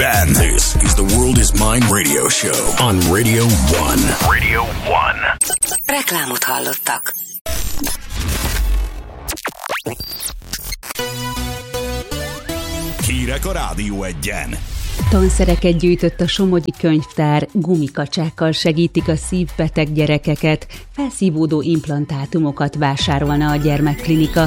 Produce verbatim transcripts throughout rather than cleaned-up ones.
Ben. This is the World is Mine radio show on Radio One. Radio One. Reklámot hallottak. Hírek a Rádió Egyen. Tanszereket gyűjtött a Somogyi Könyvtár, gumikacsákkal segítik a szívbeteg gyerekeket, felszívódó implantátumokat vásárolna a gyermekklinika.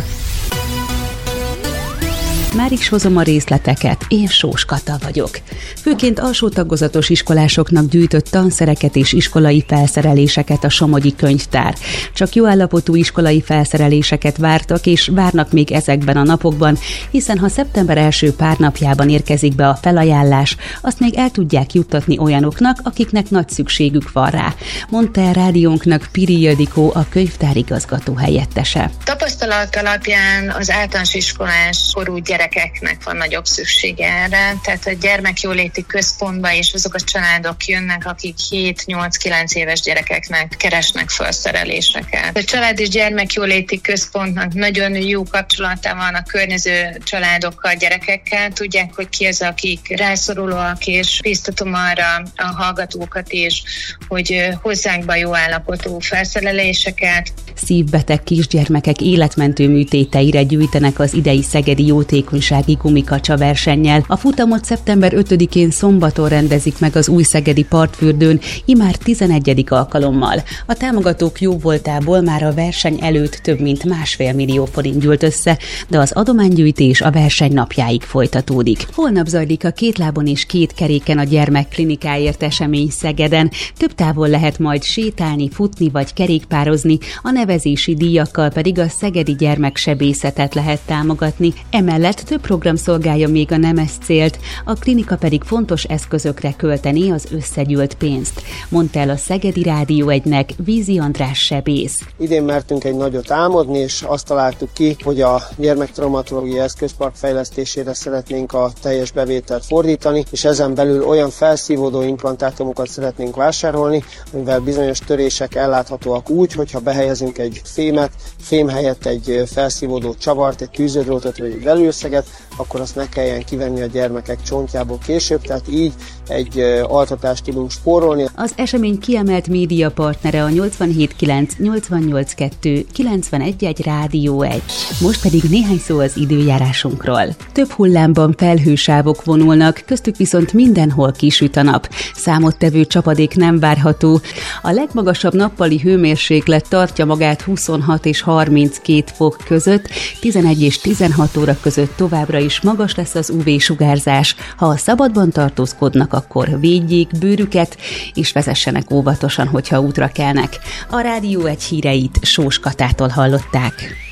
Már is hozom a részleteket, én Sós Kata vagyok. Főként alsó tagozatos iskolásoknak gyűjtött tanszereket és iskolai felszereléseket a Somogyi Könyvtár. Csak jó állapotú iskolai felszereléseket vártak, és várnak még ezekben a napokban, hiszen ha szeptember első pár napjában érkezik be a felajánlás, azt még el tudják juttatni olyanoknak, akiknek nagy szükségük van rá, mondta el rádiónknak Piri Ildikó, a könyvtár igazgató helyettese. Tapasztalat alapján az általános iskolás korú gyerekeknek van nagyobb szüksége erre, tehát a gyermekjóléti központba is azok a családok jönnek, akik hét-nyolc-kilenc éves gyerekeknek keresnek felszereléseket. A család és gyermekjóléti központnak nagyon jó kapcsolata van a környező családokkal, gyerekekkel, tudják, hogy ki az, akik rászorulóak, és biztatom arra a hallgatókat is, hogy hozzánk be jó állapotú felszereléseket. Szívbeteg kisgyermekek életmentő műtéteire gyűjtenek az idei szegedi jótékonysági gumikacsa versennyel. A futamot szeptember ötödikén szombaton rendezik meg az új szegedi partfürdőn, immár tizenegyedik alkalommal. A támogatók jóvoltából már a verseny előtt több mint másfél millió forint gyűlt össze, de az adománygyűjtés a verseny napjáig folytatódik. Holnap zajlik a két lábon és két keréken a gyermekklinikáért esemény Szegeden. Több távol lehet majd sétálni, futni vagy kerékpározni, a nevezési díjakkal pedig a szegedi gyermeksebészetet lehet támogatni. Emellett több program szolgálja még a nemes célt, a klinika pedig fontos eszközökre költeni az összegyűlt pénzt, mondta el a Szegedi Rádió egynek Vízi András sebész. Idén mertünk egy nagyot álmodni, és azt találtuk ki, hogy a gyermektraumatológiai eszközpark fejlesztésére szeretnénk a teljes bevételt fordítani, és ezen belül olyan felszívódó implantátumokat szeretnénk vásárolni, amivel bizonyos törések elláthatóak úgy, hogyha behelyezünk egy fémet, fém helyett egy felszívódó csavart, egy tűződrótot vagy egy velőszeget, akkor azt ne kelljen kivenni a gyermekek csontjából később, tehát így egy altatást tudunk spórolni. Az esemény kiemelt médiapartnere a nyolcvanhét kilenc, nyolcvannyolc kettő, kilencvenegy egy Rádió egy. Most pedig néhány szó az időjárásunkról. Több hullámban felhősávok vonulnak, köztük viszont mindenhol kisüt a nap. Számottevő csapadék nem várható. A legmagasabb nappali hőmérséklet tartja magát huszonhat és harminckét fok között, tizenegy és tizenhat óra között továbbra is magas lesz az ú vé-sugárzás. Ha a szabadban tartózkodnak, akkor védjék bőrüket, és vezessenek óvatosan, hogyha útra kelnek. A Rádió egy híreit Sós Katától hallották.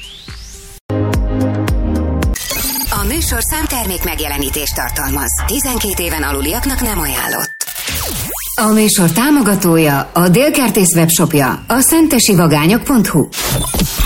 A műsorszám termék megjelenítést tartalmaz. tizenkét éven aluliaknak nem ajánlott. A műsor támogatója, a Délkertész webshopja, a szentesivagányok pont hu.